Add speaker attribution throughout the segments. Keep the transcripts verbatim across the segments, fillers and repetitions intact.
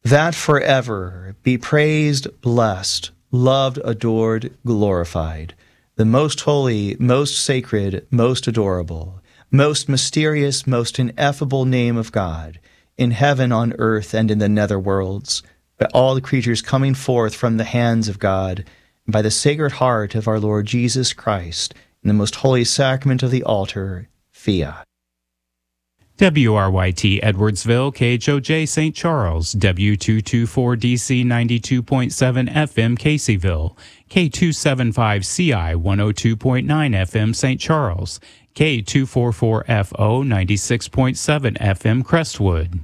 Speaker 1: that forever be praised, blessed, loved, adored, glorified, the most holy, most sacred, most adorable, most mysterious, most ineffable name of God, in heaven, on earth, and in the nether worlds, by all the creatures coming forth from the hands of God, and by the sacred heart of our Lord Jesus Christ, in the most holy sacrament of the altar, Fiat.
Speaker 2: W R Y T Edwardsville, K H O J Saint Charles, W two twenty-four D C ninety-two point seven F M Caseyville, K two seventy-five C I one oh two point nine F M Saint Charles, K two forty-four F O ninety-six point seven F M Crestwood.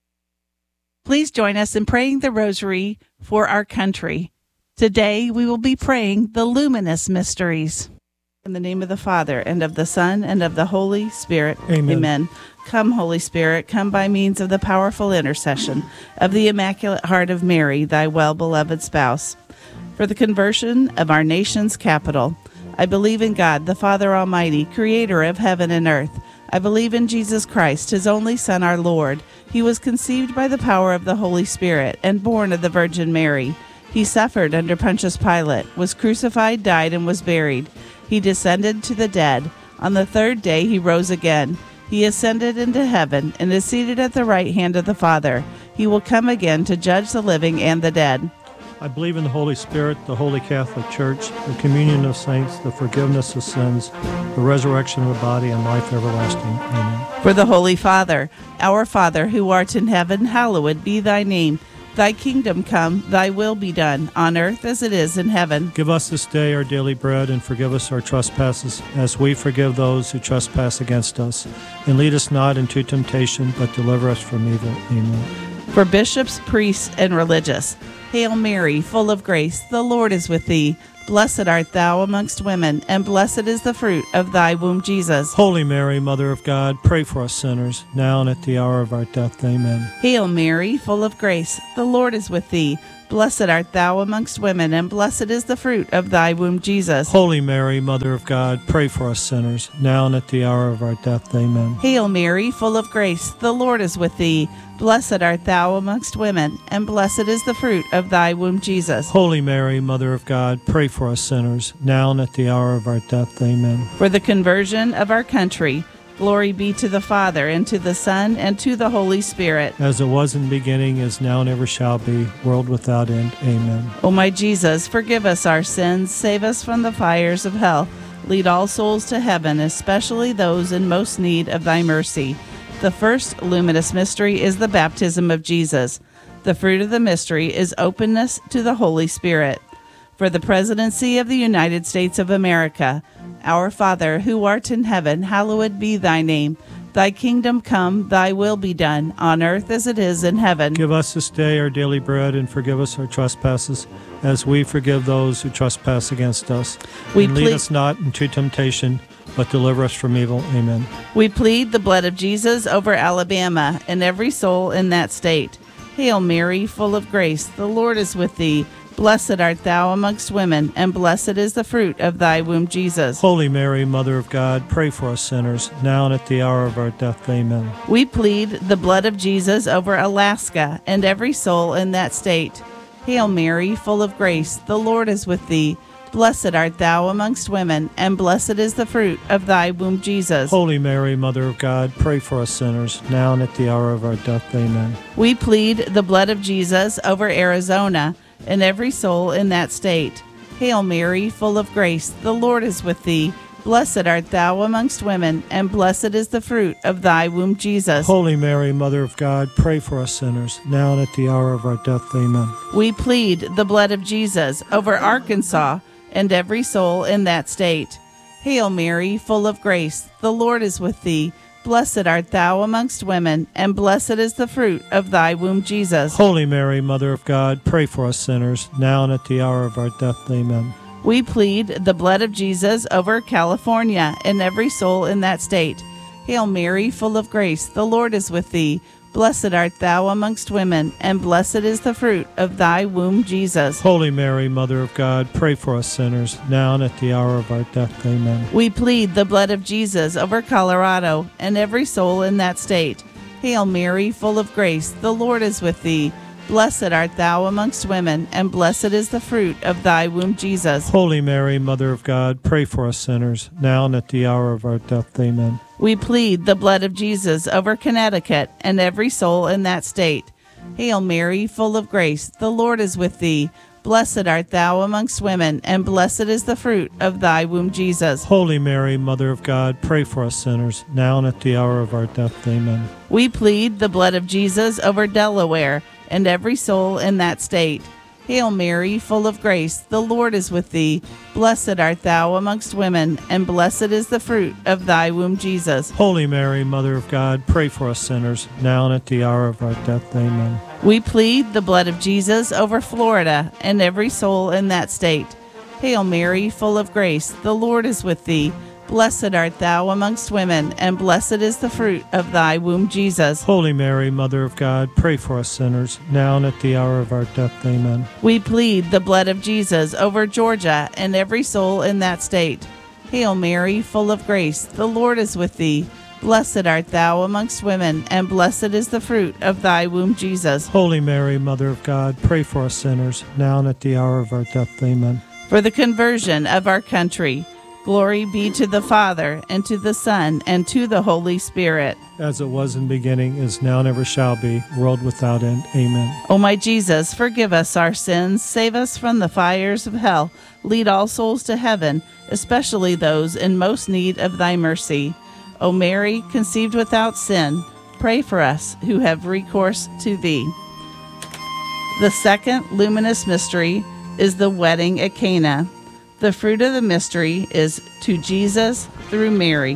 Speaker 3: Please join us in praying the rosary for our country. Today we will be praying the luminous mysteries. In the name of the Father, and of the Son, and of the Holy Spirit.
Speaker 4: Amen.
Speaker 3: Amen. Come, Holy Spirit, come by means of the powerful intercession of the Immaculate Heart of Mary, thy well-beloved spouse. For the conversion of our nation's capital, I believe in God, the Father Almighty, creator of heaven and earth. I believe in Jesus Christ, his only Son, our Lord. He was conceived by the power of the Holy Spirit and born of the Virgin Mary. He suffered under Pontius Pilate, was crucified, died, and was buried. He descended to the dead. On the third day he rose again. He ascended into heaven and is seated at the right hand of the Father. He will come again to judge the living and the dead.
Speaker 4: I believe in the Holy Spirit, the Holy Catholic Church, the communion of saints, the forgiveness of sins, the resurrection of the body, and life everlasting. Amen.
Speaker 3: For the Holy Father, our Father, who art in heaven, hallowed be thy name. Thy kingdom come, thy will be done, on earth as it is in heaven.
Speaker 4: Give us this day our daily bread, and forgive us our trespasses, as we forgive those who trespass against us. And lead us not into temptation, but deliver us from evil. Amen.
Speaker 3: For bishops, priests, and religious, Hail Mary, full of grace, the Lord is with thee. Blessed art thou amongst women, and blessed is the fruit of thy womb, Jesus.
Speaker 4: Holy Mary, Mother of God, pray for us sinners, now and at the hour of our death. Amen.
Speaker 3: Hail Mary, full of grace, the Lord is with thee. Blessed art thou amongst women, and blessed is the fruit of thy womb, Jesus.
Speaker 4: Holy Mary, Mother of God, pray for us sinners, now and at the hour of our death. Amen.
Speaker 3: Hail Mary, full of grace, the Lord is with thee. Blessed art thou amongst women, and blessed is the fruit of thy womb, Jesus.
Speaker 4: Holy Mary, Mother of God, pray for us sinners, now and at the hour of our death. Amen.
Speaker 3: For the conversion of our country, glory be to the Father, and to the Son, and to the Holy Spirit.
Speaker 4: As it was in the beginning, is now, and ever shall be, world without end. Amen.
Speaker 3: O my Jesus, forgive us our sins, save us from the fires of hell. Lead all souls to heaven, especially those in most need of thy mercy. The first luminous mystery is the baptism of Jesus. The fruit of the mystery is openness to the Holy Spirit. For the presidency of the United States of America, our Father, who art in heaven, hallowed be thy name. Thy kingdom come, thy will be done, on earth as it is in heaven.
Speaker 4: Give us this day our daily bread, and forgive us our trespasses, as we forgive those who trespass against us.
Speaker 3: We
Speaker 4: and lead
Speaker 3: plead-
Speaker 4: us not into temptation, but deliver us from evil. Amen.
Speaker 3: We plead the blood of Jesus over Alabama and every soul in that state. Hail Mary, full of grace, the Lord is with thee. Blessed art thou amongst women, and blessed is the fruit of thy womb, Jesus.
Speaker 4: Holy Mary, Mother of God, pray for us sinners, now and at the hour of our death. Amen.
Speaker 3: We plead the blood of Jesus over Alaska and every soul in that state. Hail Mary, full of grace, the Lord is with thee. Blessed art thou amongst women, and blessed is the fruit of thy womb, Jesus.
Speaker 4: Holy Mary, Mother of God, pray for us sinners, now and at the hour of our death. Amen.
Speaker 3: We plead the blood of Jesus over Arizona and every soul in that state. Hail Mary, full of grace, the Lord is with thee. Blessed art thou amongst women, and blessed is the fruit of thy womb, Jesus.
Speaker 4: Holy Mary, Mother of God, pray for us sinners, now and at the hour of our death. Amen.
Speaker 3: We plead the blood of Jesus over Arkansas and every soul in that state. Hail Mary, full of grace, the Lord is with thee. Blessed art thou amongst women, and blessed is the fruit of thy womb, Jesus.
Speaker 4: Holy Mary, Mother of God, pray for us sinners, now and at the hour of our death. Amen.
Speaker 3: We plead the blood of Jesus over California and every soul in that state. Hail Mary, full of grace, the Lord is with thee. Blessed art thou amongst women, and blessed is the fruit of thy womb, Jesus.
Speaker 4: Holy Mary, Mother of God, pray for us sinners, now and at the hour of our death. Amen.
Speaker 3: We plead the blood of Jesus over Colorado and every soul in that state. Hail Mary, full of grace, the Lord is with thee. Blessed art thou amongst women, and blessed is the fruit of thy womb, Jesus.
Speaker 4: Holy Mary, Mother of God, pray for us sinners, now and at the hour of our death. Amen.
Speaker 3: We plead the blood of Jesus over Connecticut and every soul in that state. Hail Mary, full of grace, the Lord is with thee. Blessed art thou amongst women, and blessed is the fruit of thy womb, Jesus.
Speaker 4: Holy Mary, Mother of God, pray for us sinners, now and at the hour of our death. Amen.
Speaker 3: We plead the blood of Jesus over Delaware and every soul in that state. Hail Mary, full of grace, the Lord is with thee. Blessed art thou amongst women, and blessed is the fruit of thy womb, Jesus.
Speaker 4: Holy Mary, Mother of God, pray for us sinners, now and at the hour of our death. Amen.
Speaker 3: We plead the blood of Jesus over Florida and every soul in that state. Hail Mary, full of grace, the Lord is with thee. Blessed art thou amongst women, and blessed is the fruit of thy womb, Jesus.
Speaker 4: Holy Mary, Mother of God, pray for us sinners, now and at the hour of our death. Amen.
Speaker 3: We plead the blood of Jesus over Georgia and every soul in that state. Hail Mary, full of grace, the Lord is with thee. Blessed art thou amongst women, and blessed is the fruit of thy womb, Jesus.
Speaker 4: Holy Mary, Mother of God, pray for us sinners, now and at the hour of our death. Amen.
Speaker 3: For the conversion of our country, glory be to the Father, and to the Son, and to the Holy Spirit.
Speaker 4: As it was in the beginning, is now, and ever shall be, world without end. Amen.
Speaker 3: O my Jesus, forgive us our sins, save us from the fires of hell, lead all souls to heaven, especially those in most need of thy mercy. O Mary, conceived without sin, pray for us who have recourse to thee. The second luminous mystery is the wedding at Cana. The fruit of the mystery is to Jesus through Mary.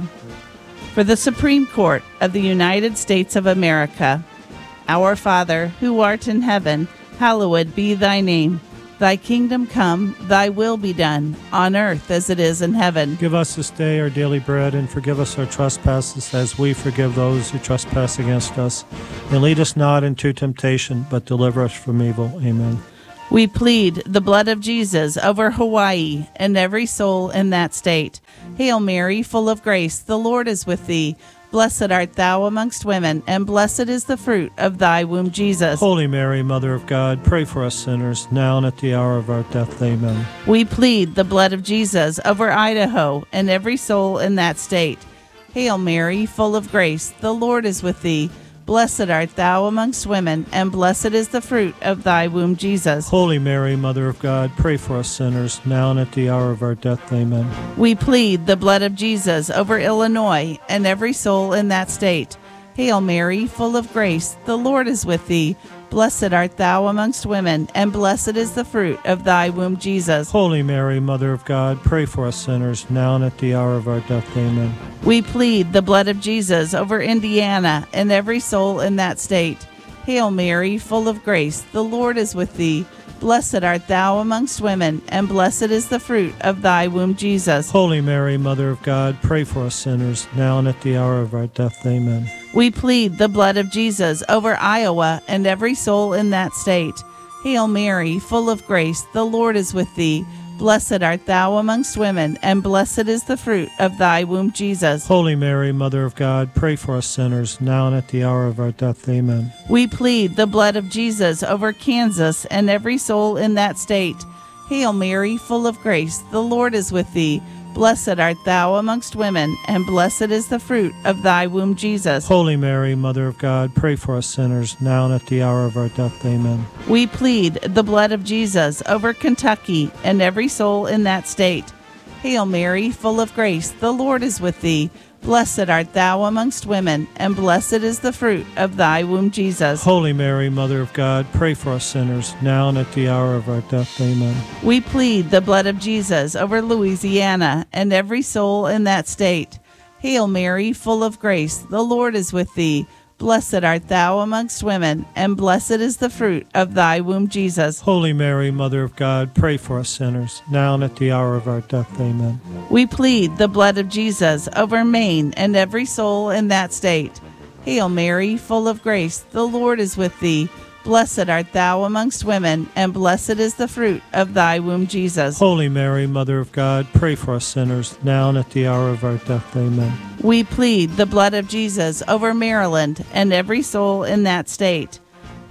Speaker 3: For the Supreme Court of the United States of America, Our Father, who art in heaven, hallowed be thy name. Thy kingdom come, thy will be done, on earth as it is in heaven.
Speaker 4: Give us this day our daily bread, and forgive us our trespasses, as we forgive those who trespass against us. And lead us not into temptation, but deliver us from evil. Amen.
Speaker 3: We plead the blood of Jesus over Hawaii and every soul in that state. Hail Mary, full of grace, the Lord is with thee. Blessed art thou amongst women, and blessed is the fruit of thy womb, Jesus.
Speaker 4: Holy Mary, Mother of God, pray for us sinners, now and at the hour of our death. Amen.
Speaker 3: We plead the blood of Jesus over Idaho and every soul in that state. Hail Mary, full of grace, the Lord is with thee. Blessed art thou amongst women, and blessed is the fruit of thy womb, Jesus.
Speaker 4: Holy Mary, Mother of God, pray for us sinners, now and at the hour of our death. Amen.
Speaker 3: We plead the blood of Jesus over Illinois and every soul in that state. Hail Mary, full of grace, the Lord is with thee. Blessed art thou amongst women, and blessed is the fruit of thy womb, Jesus.
Speaker 4: Holy Mary, Mother of God, pray for us sinners, now and at the hour of our death. Amen.
Speaker 3: We plead the blood of Jesus over Indiana and every soul in that state. Hail Mary, full of grace, the Lord is with thee. Blessed art thou amongst women, and blessed is the fruit of thy womb, Jesus.
Speaker 4: Holy Mary, Mother of God, pray for us sinners, now and at the hour of our death. Amen.
Speaker 3: We plead the blood of Jesus over Iowa and every soul in that state. Hail Mary, full of grace, the Lord is with thee. Blessed art thou amongst women, and blessed is the fruit of thy womb, Jesus.
Speaker 4: Holy Mary, Mother of God, pray for us sinners, now and at the hour of our death. Amen.
Speaker 3: We plead the blood of Jesus over Kansas and every soul in that state. Hail Mary, full of grace, the Lord is with thee. Blessed art thou amongst women, and blessed is the fruit of thy womb, Jesus.
Speaker 4: Holy Mary, Mother of God, pray for us sinners, now and at the hour of our death. Amen.
Speaker 3: We plead the blood of Jesus over Kentucky and every soul in that state. Hail Mary, full of grace, the Lord is with thee. Blessed art thou amongst women, and blessed is the fruit of thy womb, Jesus.
Speaker 4: Holy Mary, Mother of God, pray for us sinners, now and at the hour of our death. Amen.
Speaker 3: We plead the blood of Jesus over Louisiana and every soul in that state. Hail Mary, full of grace, the Lord is with thee. Blessed art thou amongst women, and blessed is the fruit of thy womb, Jesus.
Speaker 4: Holy Mary, Mother of God, pray for us sinners, now and at the hour of our death. Amen.
Speaker 3: We plead the blood of Jesus over Maine and every soul in that state. Hail Mary, full of grace, the Lord is with thee. Blessed art thou amongst women, and blessed is the fruit of thy womb, Jesus.
Speaker 4: Holy Mary, Mother of God, pray for us sinners, now and at the hour of our death. Amen.
Speaker 3: We plead the blood of Jesus over Maryland and every soul in that state.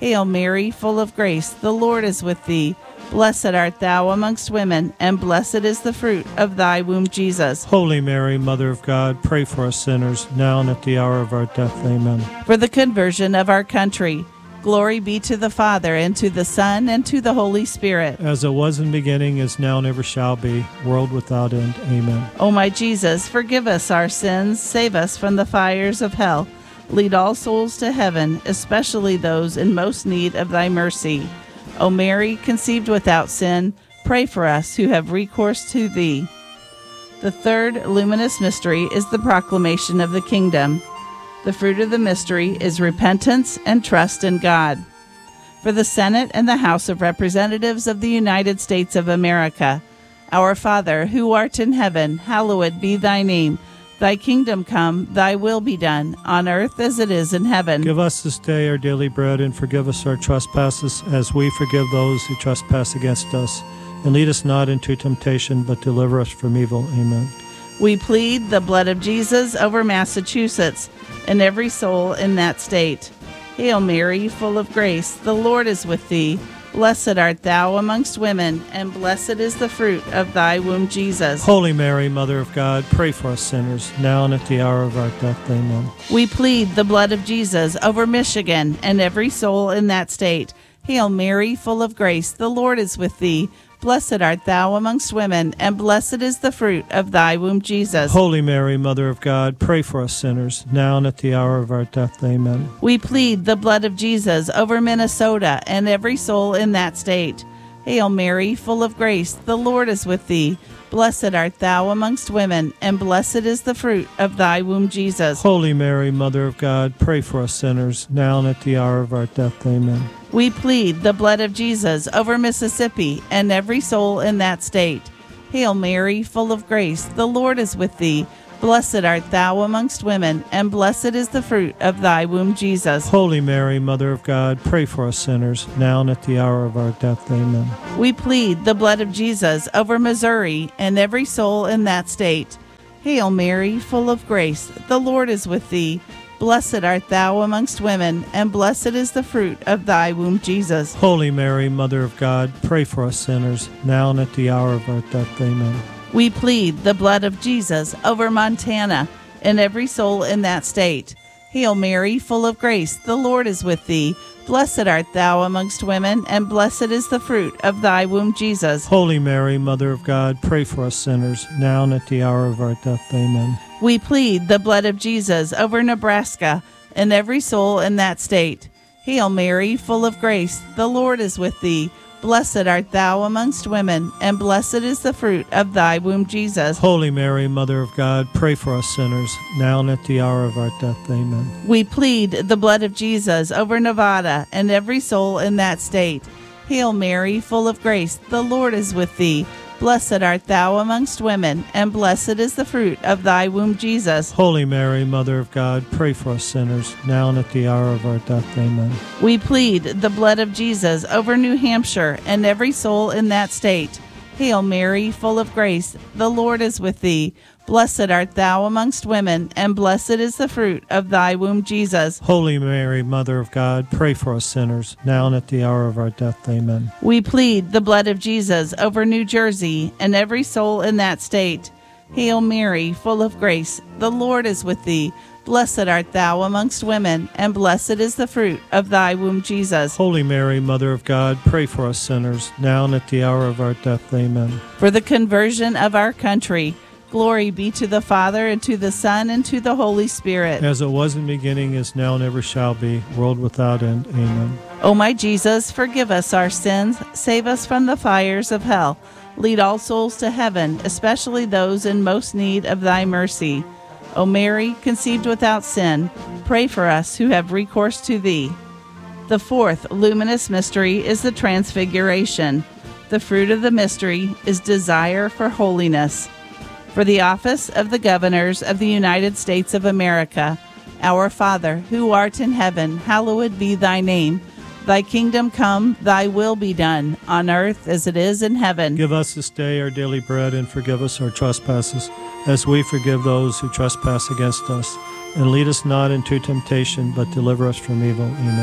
Speaker 3: Hail Mary, full of grace, the Lord is with thee. Blessed art thou amongst women, and blessed is the fruit of thy womb, Jesus.
Speaker 4: Holy Mary, Mother of God, pray for us sinners, now and at the hour of our death. Amen.
Speaker 3: For the conversion of our country, glory be to the Father, and to the Son, and to the Holy Spirit.
Speaker 4: As it was in the beginning, is now, and ever shall be, world without end. Amen.
Speaker 3: O my Jesus, forgive us our sins, save us from the fires of hell. Lead all souls to heaven, especially those in most need of thy mercy. O Mary, conceived without sin, pray for us who have recourse to thee. The third luminous mystery is the proclamation of the kingdom. The fruit of the mystery is repentance and trust in God. For the Senate and the House of Representatives of the United States of America, our Father, who art in heaven, hallowed be thy name. Thy kingdom come, thy will be done, on earth as it is in heaven.
Speaker 4: Give us this day our daily bread, and forgive us our trespasses, as we forgive those who trespass against us. And lead us not into temptation, but deliver us from evil. Amen.
Speaker 3: We plead the blood of Jesus over Massachusetts and every soul in that state. Hail Mary, full of grace, the Lord is with thee. Blessed art thou amongst women, and blessed is the fruit of thy womb, Jesus.
Speaker 4: Holy Mary, Mother of God, pray for us sinners, now and at the hour of our death. Amen.
Speaker 3: We plead the blood of Jesus over Michigan and every soul in that state. Hail Mary, full of grace, the Lord is with thee. Blessed art thou amongst women, and blessed is the fruit of thy womb, Jesus.
Speaker 4: Holy Mary, Mother of God, pray for us sinners, now and at the hour of our death. Amen.
Speaker 3: We plead the blood of Jesus over Minnesota and every soul in that state. Hail Mary, full of grace, the Lord is with thee. Blessed art thou amongst women, and blessed is the fruit of thy womb, Jesus.
Speaker 4: Holy Mary, Mother of God, pray for us sinners, now and at the hour of our death. Amen.
Speaker 3: We plead the blood of Jesus over Mississippi and every soul in that state. Hail Mary, full of grace, the Lord is with thee. Blessed art thou amongst women, and blessed is the fruit of thy womb, Jesus.
Speaker 4: Holy Mary, Mother of God, pray for us sinners, now and at the hour of our death. Amen.
Speaker 3: We plead the blood of Jesus over Missouri and every soul in that state. Hail Mary, full of grace, the Lord is with thee. Blessed art thou amongst women, and blessed is the fruit of thy womb, Jesus.
Speaker 4: Holy Mary, Mother of God, pray for us sinners, now and at the hour of our death. Amen.
Speaker 3: We plead the blood of Jesus over Montana and every soul in that state. Hail Mary, full of grace, the Lord is with thee. Blessed art thou amongst women, and blessed is the fruit of thy womb, Jesus.
Speaker 4: Holy Mary, Mother of God, pray for us sinners, now and at the hour of our death. Amen.
Speaker 3: We plead the blood of Jesus over Nebraska and every soul in that state. Hail Mary, full of grace, the Lord is with thee. Blessed art thou amongst women, and blessed is the fruit of thy womb, Jesus.
Speaker 4: Holy Mary, Mother of God, pray for us sinners, now and at the hour of our death. Amen.
Speaker 3: We plead the blood of Jesus over Nevada and every soul in that state. Hail Mary, full of grace, the Lord is with thee. Blessed art thou amongst women, and blessed is the fruit of thy womb, Jesus.
Speaker 4: Holy Mary, Mother of God, pray for us sinners, now and at the hour of our death. Amen.
Speaker 3: We plead the blood of Jesus over New Hampshire and every soul in that state. Hail Mary, full of grace, the Lord is with thee. Blessed art thou amongst women, and blessed is the fruit of thy womb, Jesus.
Speaker 4: Holy Mary, Mother of God, pray for us sinners, now and at the hour of our death. Amen.
Speaker 3: We plead the blood of Jesus over New Jersey and every soul in that state. Hail Mary, full of grace, the Lord is with thee. Blessed art thou amongst women, and blessed is the fruit of thy womb, Jesus.
Speaker 4: Holy Mary, Mother of God, pray for us sinners, now and at the hour of our death. Amen.
Speaker 3: For the conversion of our country, glory be to the Father, and to the Son, and to the Holy Spirit.
Speaker 4: As it was in the beginning, is now, and ever shall be, world without end. Amen.
Speaker 3: O my Jesus, forgive us our sins, save us from the fires of hell. Lead all souls to heaven, especially those in most need of thy mercy. O Mary, conceived without sin, pray for us who have recourse to thee. The fourth luminous mystery is the Transfiguration. The fruit of the mystery is desire for holiness. For the office of the governors of the United States of America, our Father, who art in heaven, hallowed be thy name. Thy kingdom come, thy will be done, on earth as it is in heaven.
Speaker 4: Give us this day our daily bread, and forgive us our trespasses, as we forgive those who trespass against us. And lead us not into temptation, but deliver us from evil. Amen.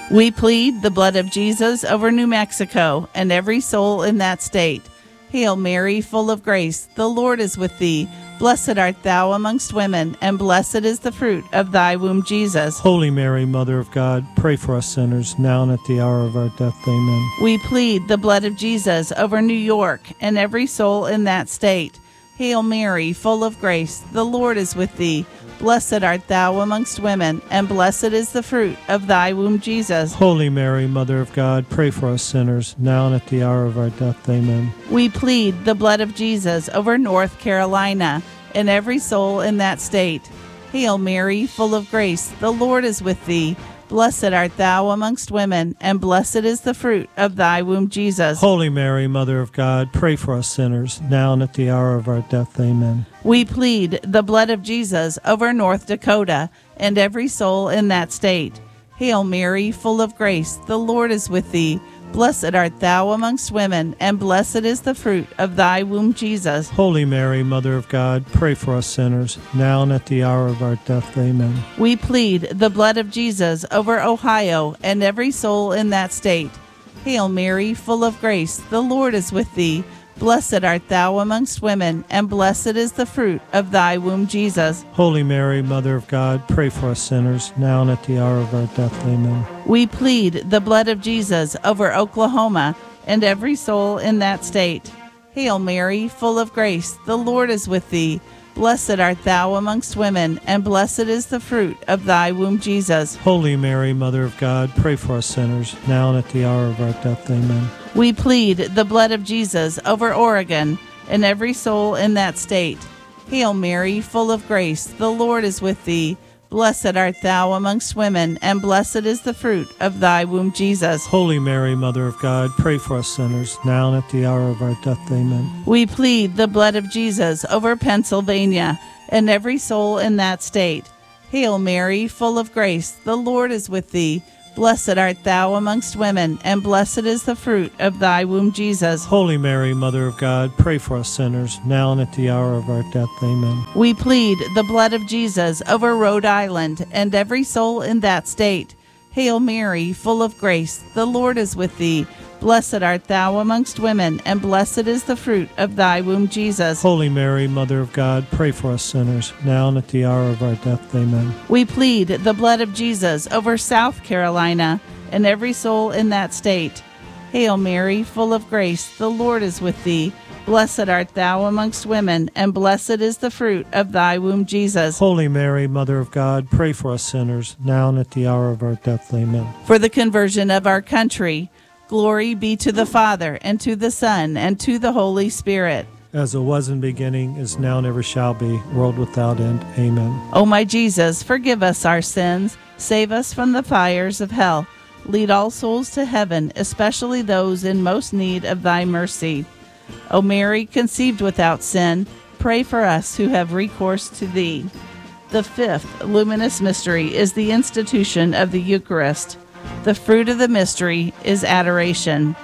Speaker 3: We plead the blood of Jesus over New Mexico and every soul in that state. Hail Mary, full of grace, the Lord is with thee. Blessed art thou amongst women, and blessed is the fruit of thy womb, Jesus.
Speaker 4: Holy Mary, Mother of God, pray for us sinners, now and at the hour of our death. Amen.
Speaker 3: We plead the blood of Jesus over New York and every soul in that state. Hail Mary, full of grace, the Lord is with thee. Blessed art thou amongst women, and blessed is the fruit of thy womb, Jesus.
Speaker 4: Holy Mary, Mother of God, pray for us sinners, now and at the hour of our death. Amen.
Speaker 3: We plead the blood of Jesus over North Carolina and every soul in that state. Hail Mary, full of grace, the Lord is with thee. Blessed art thou amongst women, and blessed is the fruit of thy womb, Jesus.
Speaker 4: Holy Mary, Mother of God, pray for us sinners, now and at the hour of our death. Amen.
Speaker 3: We plead the blood of Jesus over North Dakota and every soul in that state. Hail Mary, full of grace, the Lord is with thee. Blessed art thou amongst women, and blessed is the fruit of thy womb, Jesus.
Speaker 4: Holy Mary, Mother of God, pray for us sinners, now and at the hour of our death. Amen.
Speaker 3: We plead the blood of Jesus over Ohio and every soul in that state. Hail Mary, full of grace, the Lord is with thee. Blessed art thou amongst women, and blessed is the fruit of thy womb, Jesus.
Speaker 4: Holy Mary, Mother of God, pray for us sinners, now and at the hour of our death. Amen.
Speaker 3: We plead the blood of Jesus over Oklahoma and every soul in that state. Hail Mary, full of grace, the Lord is with thee. Blessed art thou amongst women, and blessed is the fruit of thy womb, Jesus.
Speaker 4: Holy Mary, Mother of God, pray for us sinners, now and at the hour of our death. Amen.
Speaker 3: We plead the blood of Jesus over Oregon and every soul in that state. Hail Mary, full of grace, the Lord is with thee. Blessed art thou amongst women, and blessed is the fruit of thy womb, Jesus.
Speaker 4: Holy Mary, Mother of God, pray for us sinners, now and at the hour of our death. Amen.
Speaker 3: We plead the blood of Jesus over Pennsylvania and every soul in that state. Hail Mary, full of grace, the Lord is with thee. Blessed art thou amongst women, and blessed is the fruit of thy womb, Jesus.
Speaker 4: Holy Mary, Mother of God, pray for us sinners, now and at the hour of our death. Amen.
Speaker 3: We plead the blood of Jesus over Rhode Island and every soul in that state. Hail Mary, full of grace, the Lord is with thee. Blessed art thou amongst women, and blessed is the fruit of thy womb, Jesus.
Speaker 4: Holy Mary, Mother of God, pray for us sinners, now and at the hour of our death. Amen.
Speaker 3: We plead the blood of Jesus over South Carolina and every soul in that state. Hail Mary, full of grace, the Lord is with thee. Blessed art thou amongst women, and blessed is the fruit of thy womb, Jesus.
Speaker 4: Holy Mary, Mother of God, pray for us sinners, now and at the hour of our death. Amen.
Speaker 3: For the conversion of our country, glory be to the Father, and to the Son, and to the Holy Spirit.
Speaker 4: As it was in the beginning, is now, and ever shall be, world without end. Amen.
Speaker 3: O my Jesus, forgive us our sins, save us from the fires of hell. Lead all souls to heaven, especially those in most need of thy mercy. O Mary, conceived without sin, pray for us who have recourse to thee. The fifth luminous mystery is the institution of the Eucharist. The fruit of the mystery is adoration.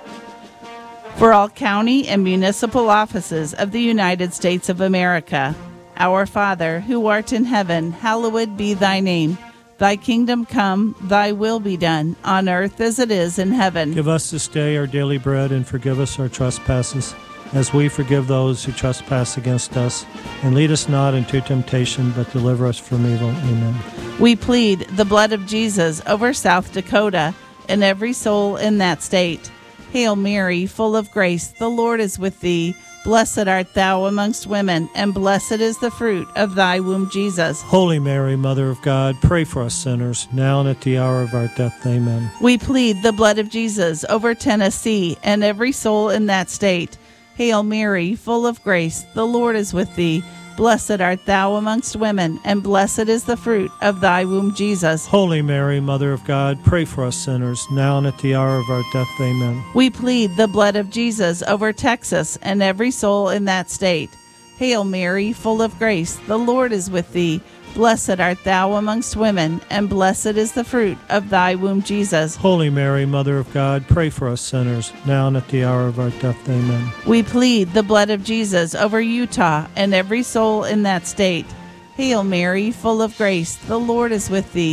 Speaker 3: For all county and municipal offices of the United States of America, Our Father, who art in heaven, hallowed be thy name. Thy kingdom come, thy will be done, on earth as it is in heaven.
Speaker 4: Give us this day our daily bread, and forgive us our trespasses, as we forgive those who trespass against us. And lead us not into temptation, but deliver us from evil. Amen.
Speaker 3: We plead the blood of Jesus over South Dakota and every soul in that state. Hail Mary, full of grace, the Lord is with thee. Blessed art thou amongst women, and blessed is the fruit of thy womb, Jesus.
Speaker 4: Holy Mary, Mother of God, pray for us sinners, now and at the hour of our death. Amen.
Speaker 3: We plead the blood of Jesus over Tennessee and every soul in that state. Hail Mary, full of grace, the Lord is with thee. Blessed art thou amongst women, and blessed is the fruit of thy womb, Jesus.
Speaker 4: Holy Mary, Mother of God, pray for us sinners, now and at the hour of our death. Amen.
Speaker 3: We plead the blood of Jesus over Texas and every soul in that state. Hail Mary, full of grace, the Lord is with thee. Blessed art thou amongst women, and blessed is the fruit of thy womb, Jesus.
Speaker 4: Holy Mary, Mother of God, pray for us sinners, now and at the hour of our death. Amen.
Speaker 3: We plead the blood of Jesus over Utah and every soul in that state. Hail Mary, full of grace, the Lord is with thee.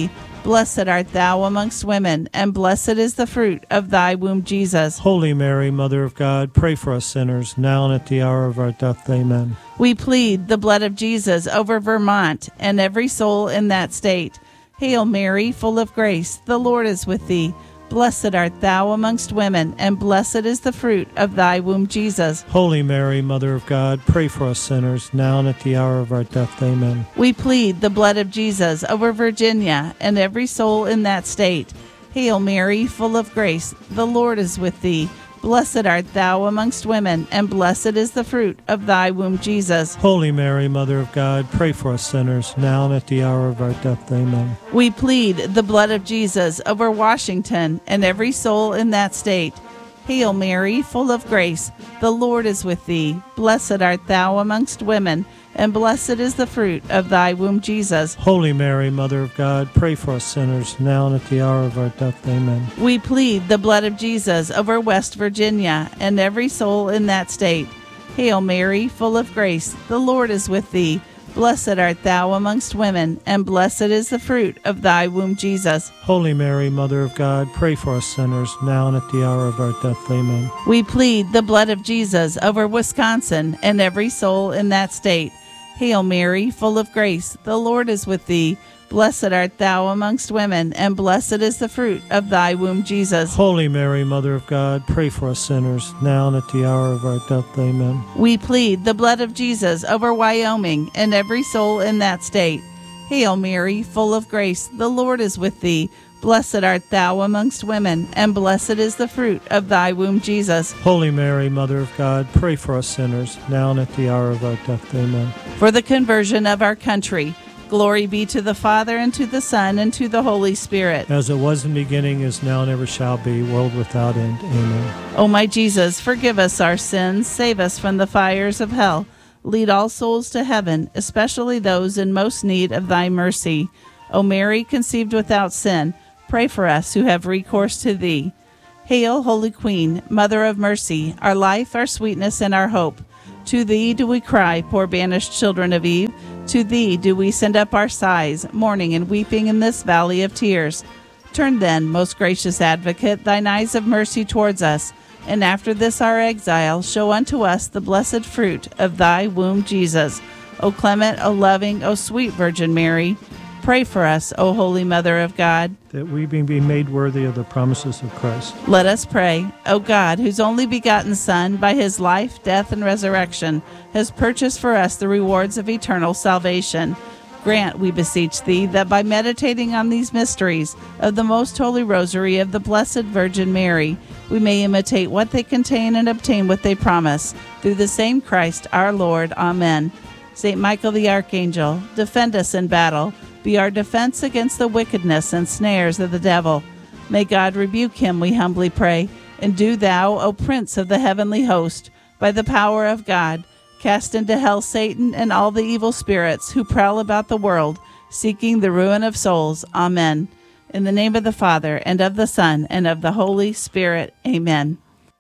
Speaker 3: Blessed art thou amongst women, and blessed is the fruit of thy womb, Jesus.
Speaker 4: Holy Mary, Mother of God, pray for us sinners, now and at the hour of our death. Amen.
Speaker 3: We plead the blood of Jesus over Vermont and every soul in that state. Hail Mary, full of grace, the Lord is with thee. Blessed art thou amongst women, and blessed is the fruit of thy womb, Jesus.
Speaker 4: Holy Mary, Mother of God, pray for us sinners, now and at the hour of our death. Amen.
Speaker 3: We plead the blood of Jesus over Virginia and every soul in that state. Hail Mary, full of grace, the Lord is with thee. Blessed art thou amongst women, and blessed is the fruit of thy womb, Jesus.
Speaker 4: Holy Mary, Mother of God, pray for us sinners, now and at the hour of our death. Amen.
Speaker 3: We plead the blood of Jesus over Washington and every soul in that state. Hail Mary, full of grace, the Lord is with thee. Blessed art thou amongst women, and blessed is the fruit of thy womb, Jesus.
Speaker 4: Holy Mary, Mother of God, pray for us sinners, now and at the hour of our death. Amen.
Speaker 3: We plead the blood of Jesus over West Virginia and every soul in that state. Hail Mary, full of grace, the Lord is with thee. Blessed art thou amongst women, and blessed is the fruit of thy womb, Jesus.
Speaker 4: Holy Mary, Mother of God, pray for us sinners, now and at the hour of our death. Amen.
Speaker 3: We plead the blood of Jesus over Wisconsin and every soul in that state. Hail Mary, full of grace, the Lord is with thee. Blessed art thou amongst women, and blessed is the fruit of thy womb, Jesus.
Speaker 4: Holy Mary, Mother of God, pray for us sinners, now and at the hour of our death. Amen.
Speaker 3: We plead the blood of Jesus over Wyoming and every soul in that state. Hail Mary, full of grace, the Lord is with thee. Blessed art thou amongst women, and blessed is the fruit of thy womb, Jesus.
Speaker 4: Holy Mary, Mother of God, pray for us sinners, now and at the hour of our death. Amen.
Speaker 3: For the conversion of our country, glory be to the Father, and to the Son, and to the Holy Spirit.
Speaker 4: As it was in the beginning, is now, and ever shall be, world without end. Amen.
Speaker 3: O my Jesus, forgive us our sins, save us from the fires of hell. Lead all souls to heaven, especially those in most need of thy mercy. O Mary, conceived without sin, pray for us who have recourse to thee. Hail, Holy Queen, Mother of Mercy, our life, our sweetness, and our hope. To thee do we cry, poor banished children of Eve. To thee do we send up our sighs, mourning and weeping in this valley of tears. Turn then, most gracious Advocate, thine eyes of mercy towards us, and after this our exile, show unto us the blessed fruit of thy womb, Jesus. O clement, O loving, O sweet Virgin Mary, pray for us, O Holy Mother of God,
Speaker 4: that we may be made worthy of the promises of Christ.
Speaker 3: Let us pray. O God, whose only begotten Son, by his life, death, and resurrection, has purchased for us the rewards of eternal salvation, grant, we beseech thee, that by meditating on these mysteries of the most holy rosary of the Blessed Virgin Mary, we may imitate what they contain and obtain what they promise. Through the same Christ our Lord. Amen. Saint Michael the Archangel, defend us in battle. Be our defense against the wickedness and snares of the devil. May God rebuke him, we humbly pray. And do thou, O Prince of the heavenly host, by the power of God, cast into hell Satan and all the evil spirits who prowl about the world, seeking the ruin of souls. Amen. In the name of the Father, and of the Son, and of the Holy Spirit. Amen.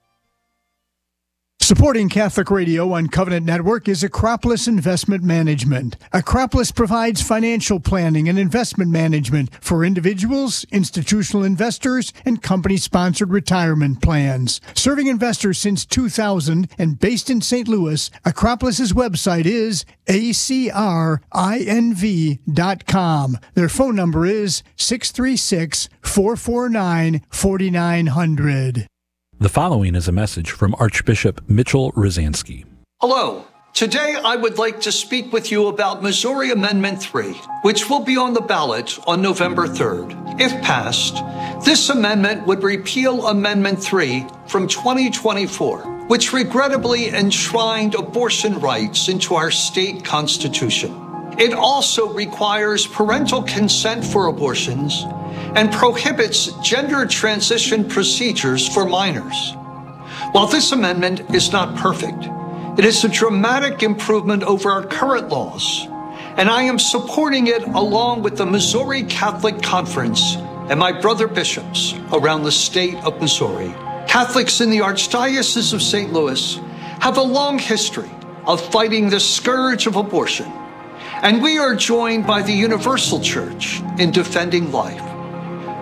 Speaker 5: Supporting Catholic Radio on Covenant Network is Acropolis Investment Management. Acropolis provides financial planning and investment management for individuals, institutional investors, and company-sponsored retirement plans. Serving investors since two thousand and based in Saint Louis, Acropolis's website is A C R I N V dot com. Their phone number is six three six, four four nine, four nine zero zero.
Speaker 6: The following is a message from Archbishop Mitchell Rosansky.
Speaker 7: Hello. Today I would like to speak with you about Missouri Amendment three, which will be on the ballot on November third. If passed, this amendment would repeal Amendment three from twenty twenty-four, which regrettably enshrined abortion rights into our state constitution. It also requires parental consent for abortions and prohibits gender transition procedures for minors. While this amendment is not perfect, it is a dramatic improvement over our current laws, and I am supporting it along with the Missouri Catholic Conference and my brother bishops around the state of Missouri. Catholics in the Archdiocese of Saint Louis have a long history of fighting the scourge of abortion, and we are joined by the Universal Church in defending life.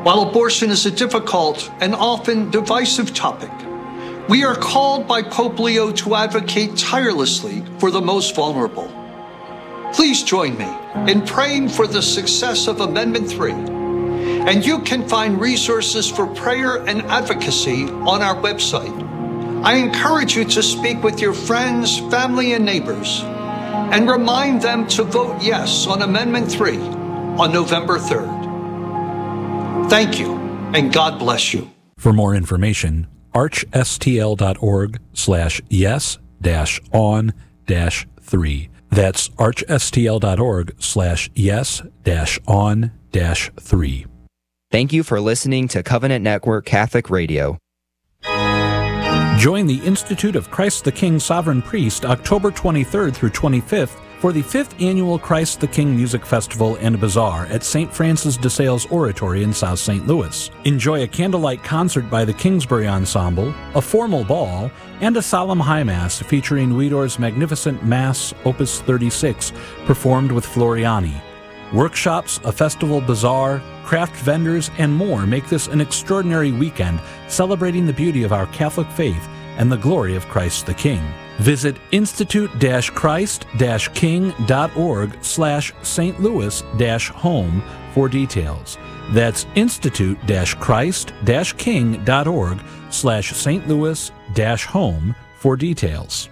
Speaker 7: While abortion is a difficult and often divisive topic, we are called by Pope Leo to advocate tirelessly for the most vulnerable. Please join me in praying for the success of Amendment three, and you can find resources for prayer and advocacy on our website. I encourage you to speak with your friends, family, and neighbors, and remind them to vote yes on Amendment three on November third. Thank you, and God bless you.
Speaker 6: For more information, archstl.org slash yes dash on dash three. That's archstl.org slash yes dash on dash three.
Speaker 8: Thank you for listening to Covenant Network Catholic Radio.
Speaker 6: Join the Institute of Christ the King Sovereign Priest October twenty-third through twenty-fifth for the fifth Annual Christ the King Music Festival and Bazaar at Saint Francis de Sales Oratory in South Saint Louis. Enjoy a candlelight concert by the Kingsbury Ensemble, a formal ball, and a solemn high mass featuring Widor's magnificent Mass Opus thirty-six, performed with Floriani. Workshops, a festival bazaar, craft vendors, and more make this an extraordinary weekend celebrating the beauty of our Catholic faith and the glory of Christ the King. Visit institute-christ-king.org slash Saint Louis dash home for details. That's institute-christ-king.org slash Saint Louis dash home for details.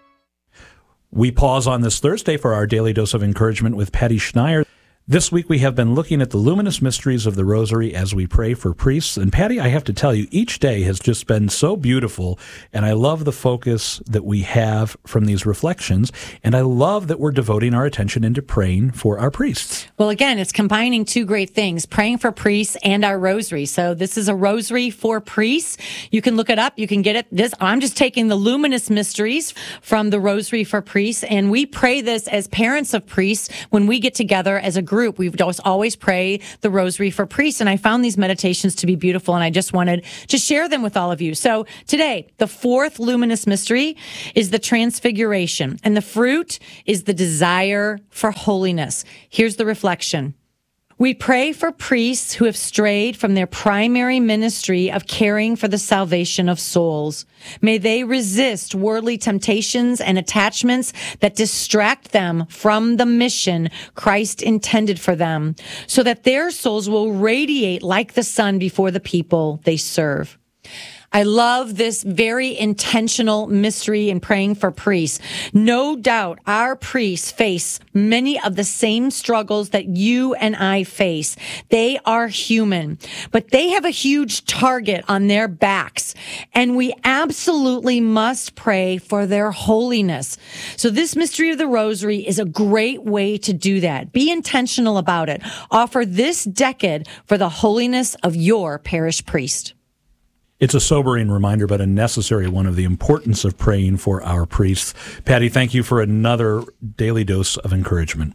Speaker 6: We pause on this Thursday for our Daily Dose of Encouragement with Patty Schneier. This week we have been looking at the luminous mysteries of the Rosary as we pray for priests. And Patty, I have to tell you, each day has just been so beautiful, and I love the focus that we have from these reflections, and I love that we're devoting our attention into praying for our priests.
Speaker 9: Well, again, it's combining two great things, praying for priests and our rosary. So this is a rosary for priests. You can look it up. You can get it. This I'm just taking the luminous mysteries from the Rosary for Priests, and we pray this as parents of priests when we get together as a group. We would always pray the Rosary for Priests, and I found these meditations to be beautiful, and I just wanted to share them with all of you. So today, the fourth luminous mystery is the Transfiguration, and the fruit is the desire for holiness. Here's the reflection. We pray for priests who have strayed from their primary ministry of caring for the salvation of souls. May they resist worldly temptations and attachments that distract them from the mission Christ intended for them, so that their souls will radiate like the sun before the people they serve. I love this very intentional mystery in praying for priests. No doubt our priests face many of the same struggles that you and I face. They are human, but they have a huge target on their backs, and we absolutely must pray for their holiness. So this mystery of the Rosary is a great way to do that. Be intentional about it. Offer this decade for the holiness of your parish priest.
Speaker 6: It's a sobering reminder, but a necessary one, of the importance of praying for our priests. Patty, thank you for another daily dose of encouragement.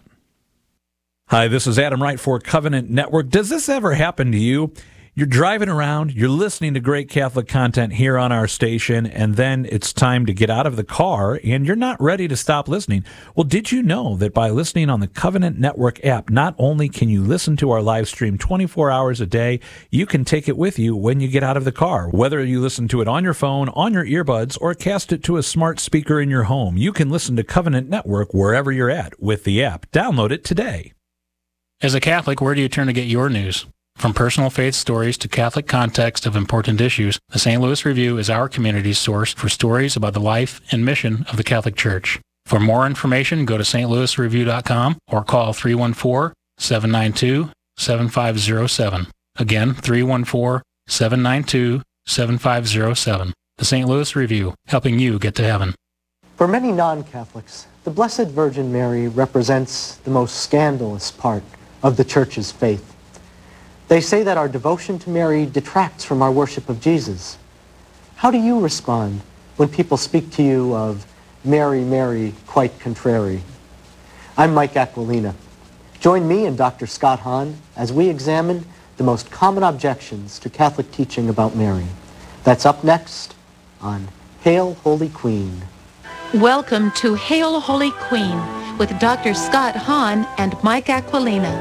Speaker 6: Hi, this is Adam Wright for Covenant Network. Does this ever happen to you? You're driving around, you're listening to great Catholic content here on our station, and then it's time to get out of the car, and you're not ready to stop listening. Well, did you know that by listening on the Covenant Network app, not only can you listen to our live stream twenty-four hours a day, you can take it with you when you get out of the car. Whether you listen to it on your phone, on your earbuds, or cast it to a smart speaker in your home, you can listen to Covenant Network wherever you're at with the app. Download it today.
Speaker 10: As a Catholic, where do you turn to get your news? From personal faith stories to Catholic context of important issues, the Saint Louis Review is our community's source for stories about the life and mission of the Catholic Church. For more information, go to st louis review dot com or call three one four, seven nine two, seven five zero seven. Again, three one four, seven nine two, seven five zero seven. The Saint Louis Review, helping you get to heaven.
Speaker 11: For many non-Catholics, the Blessed Virgin Mary represents the most scandalous part of the Church's faith. They say that our devotion to Mary detracts from our worship of Jesus. How do you respond when people speak to you of Mary, Mary, quite contrary? I'm Mike Aquilina. Join me and Doctor Scott Hahn as we examine the most common objections to Catholic teaching about Mary. That's up next on Hail, Holy Queen.
Speaker 12: Welcome to Hail, Holy Queen with Doctor Scott Hahn and Mike Aquilina.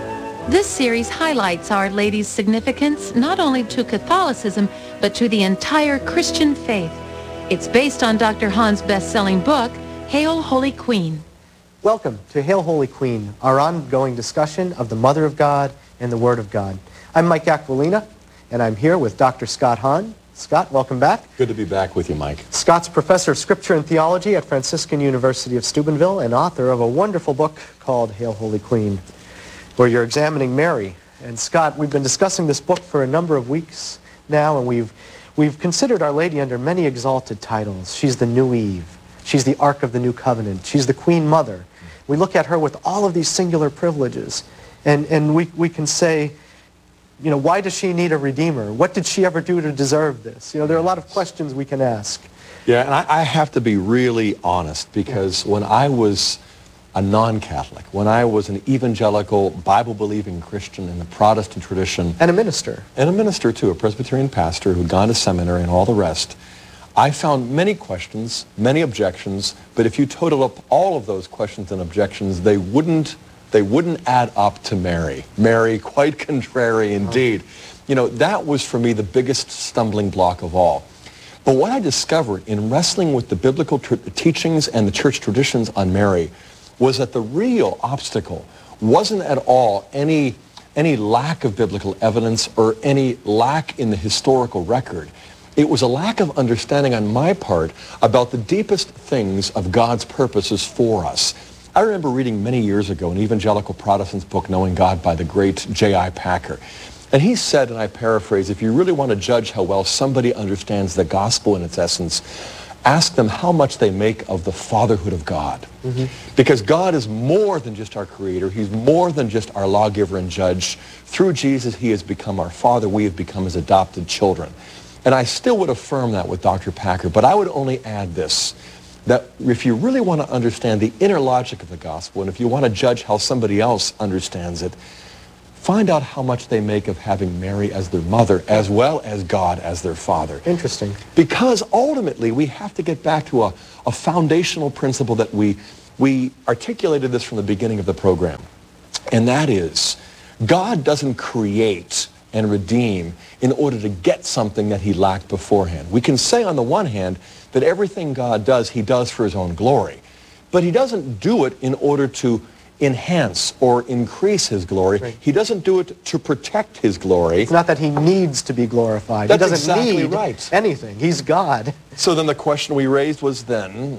Speaker 12: This series highlights Our Lady's significance not only to Catholicism, but to the entire Christian faith. It's based on Doctor Hahn's best-selling book, Hail, Holy Queen.
Speaker 11: Welcome to Hail, Holy Queen, our ongoing discussion of the Mother of God and the Word of God. I'm Mike Aquilina, and I'm here with Doctor Scott Hahn. Scott, welcome back.
Speaker 13: Good to be back with you, Mike.
Speaker 11: Scott's professor of Scripture and Theology at Franciscan University of Steubenville and author of a wonderful book called Hail, Holy Queen, where you're examining Mary. And Scott, we've been discussing this book for a number of weeks now, and we've, we've considered Our Lady under many exalted titles. She's the New Eve. She's the Ark of the New Covenant. She's the Queen Mother. We look at her with all of these singular privileges, and, and we, we can say, you know, why does she need a Redeemer? What did she ever do to deserve this? You know, there are a lot of questions we can ask.
Speaker 13: Yeah, and I, I have to be really honest, because when I was a non-Catholic, when I was an evangelical, Bible-believing Christian in the Protestant tradition.
Speaker 11: And a minister.
Speaker 13: And a minister, too, a Presbyterian pastor who'd gone to seminary and all the rest. I found many questions, many objections, but if you total up all of those questions and objections, they wouldn't, they wouldn't add up to Mary. Mary, quite contrary indeed. Oh. You know, that was for me the biggest stumbling block of all. But what I discovered in wrestling with the biblical teachings and the church traditions on Mary was that the real obstacle wasn't at all any, any lack of biblical evidence or any lack in the historical record. It was a lack of understanding on my part about the deepest things of God's purposes for us. I remember reading many years ago an evangelical Protestant's book, Knowing God, by the great J I Packer. And he said, and I paraphrase, if you really want to judge how well somebody understands the gospel in its essence, ask them how much they make of the fatherhood of God. Mm-hmm. Because God is more than just our creator. He's more than just our lawgiver and judge. Through Jesus, he has become our father. We have become his adopted children. And I still would affirm that with Doctor Packer, but I would only add this, that if you really want to understand the inner logic of the gospel, and if you want to judge how somebody else understands it, find out how much they make of having Mary as their mother as well as God as their father.
Speaker 11: Interesting.
Speaker 13: Because ultimately we have to get back to a, a foundational principle that we, we articulated this from the beginning of the program. And that is, God doesn't create and redeem in order to get something that he lacked beforehand. We can say on the one hand that everything God does, he does for his own glory. But he doesn't do it in order to enhance or increase his glory. Right. He doesn't do it to protect his glory.
Speaker 11: It's not that he needs to be glorified.
Speaker 13: That's
Speaker 11: he doesn't
Speaker 13: exactly
Speaker 11: need
Speaker 13: right.
Speaker 11: anything. He's God.
Speaker 13: So then the question we raised was then,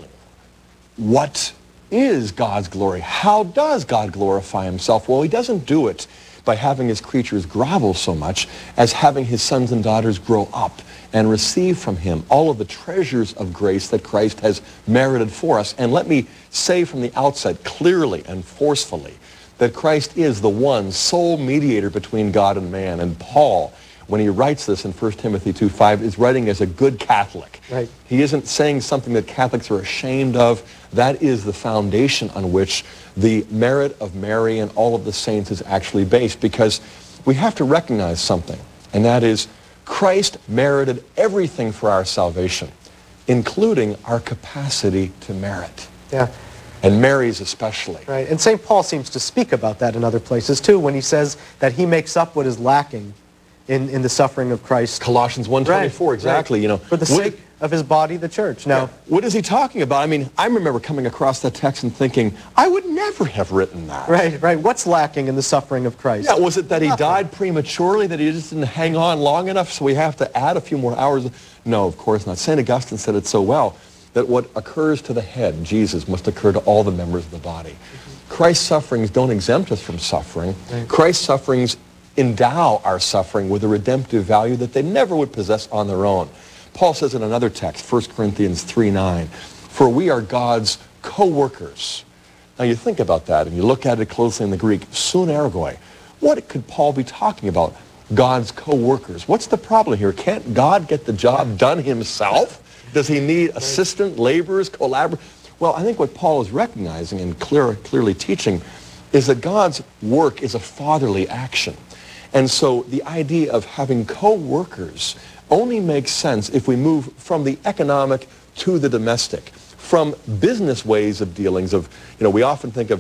Speaker 13: what is God's glory? How does God glorify himself? Well, he doesn't do it by having his creatures grovel so much as having his sons and daughters grow up and receive from him all of the treasures of grace that Christ has merited for us. And let me say from the outset clearly and forcefully that Christ is the one sole mediator between God and man. And Paul, when he writes this in First Timothy two five, is writing as a good Catholic.
Speaker 11: Right.
Speaker 13: He isn't saying something that Catholics are ashamed of. That is the foundation on which the merit of Mary and all of the saints is actually based, because we have to recognize something, and that is Christ merited everything for our salvation, including our capacity to merit.
Speaker 11: Yeah.
Speaker 13: And Mary's especially.
Speaker 11: Right. And Saint Paul seems to speak about that in other places too, when he says that he makes up what is lacking in, in the suffering of Christ.
Speaker 13: Colossians one twenty-four,
Speaker 11: right.
Speaker 13: exactly.
Speaker 11: Right.
Speaker 13: You know,
Speaker 11: for the
Speaker 13: what,
Speaker 11: sake of his body, the church. Now,
Speaker 13: yeah, what is he talking about? I mean, I remember coming across that text and thinking, I would never have written that.
Speaker 11: Right, right. What's lacking in the suffering of Christ?
Speaker 13: Yeah, was it that he
Speaker 11: Nothing.
Speaker 13: died prematurely, that he just didn't hang on long enough, so we have to add a few more hours? No, of course not. Saint Augustine said it so well, that what occurs to the head, Jesus, must occur to all the members of the body. Mm-hmm. Christ's sufferings don't exempt us from suffering. Right. Christ's sufferings endow our suffering with a redemptive value that they never would possess on their own. Paul says in another text, First Corinthians three nine, for we are God's co-workers. Now you think about that and you look at it closely in the Greek, sunergoi. What could Paul be talking about? God's co-workers. What's the problem here? Can't God get the job done himself? Does he need assistant, laborers, collaborators? Well, I think what Paul is recognizing and clear, clearly teaching is that God's work is a fatherly action. And so the idea of having co-workers only makes sense if we move from the economic to the domestic, from business ways of dealings of, you know, we often think of,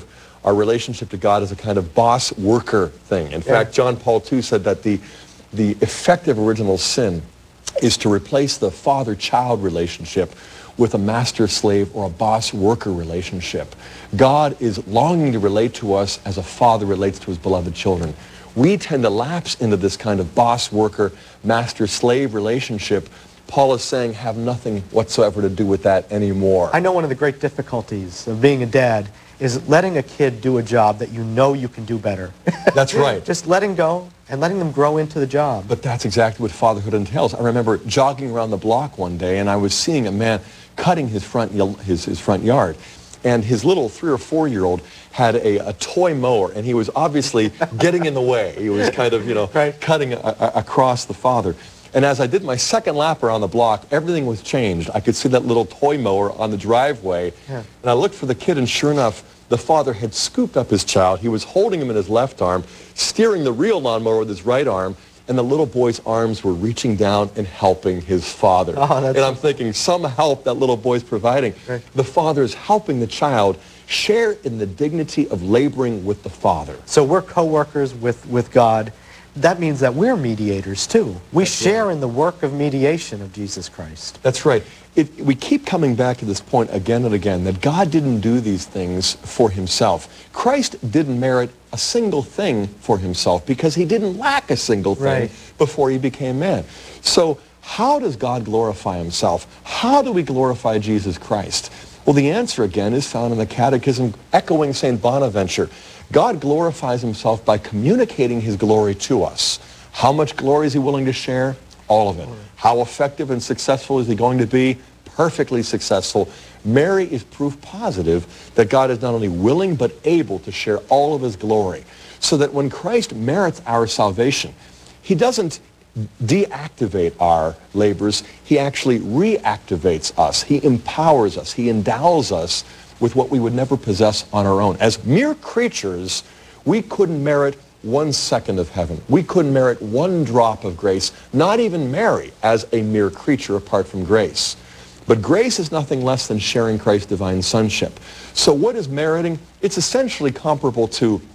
Speaker 13: our relationship to God is a kind of boss-worker thing. In yeah. fact, John Paul the Second said that the, the effect of original sin is to replace the father-child relationship with a master-slave or a boss-worker relationship. God is longing to relate to us as a father relates to his beloved children. We tend to lapse into this kind of boss-worker, master-slave relationship. Paul is saying have nothing whatsoever to do with that anymore.
Speaker 11: I know one of the great difficulties of being a dad is letting a kid do a job that you know you can do better.
Speaker 13: That's right.
Speaker 11: Just letting go and letting them grow into the job.
Speaker 13: But that's exactly what fatherhood entails. I remember jogging around the block one day, and I was seeing a man cutting his front, his, his front yard. And his little three or four-year-old had a, a toy mower, and he was obviously getting in the way. He was kind of, you know, right. cutting a, a, across the father. And as I did my second lap around the block, everything was changed. I could see that little toy mower on the driveway. Yeah. And I looked for the kid, and sure enough, the father had scooped up his child. He was holding him in his left arm, steering the real lawnmower with his right arm, and the little boy's arms were reaching down and helping his father. Oh, that's and I'm thinking, some help that little boy's providing. Right. The father is helping the child share in the dignity of laboring with the father.
Speaker 11: So we're co-workers with, with God. That means that we're mediators too. We That's share right. in the work of mediation of Jesus Christ.
Speaker 13: That's right. It, we keep coming back to this point again and again, that God didn't do these things for himself. Christ didn't merit a single thing for himself because he didn't lack a single thing right. before he became man. So how does God glorify himself? How do we glorify Jesus Christ? Well, the answer again is found in the Catechism, echoing Saint Bonaventure. God glorifies himself by communicating his glory to us. How much glory is he willing to share? All of it. How effective and successful is he going to be? Perfectly successful. Mary is proof positive that God is not only willing but able to share all of his glory. So that when Christ merits our salvation, he doesn't deactivate our labors. He actually reactivates us. He empowers us. He endows us with what we would never possess on our own. As mere creatures, we couldn't merit one second of heaven. We couldn't merit one drop of grace, not even Mary as a mere creature apart from grace. But grace is nothing less than sharing Christ's divine sonship. So what is meriting? It's essentially comparable to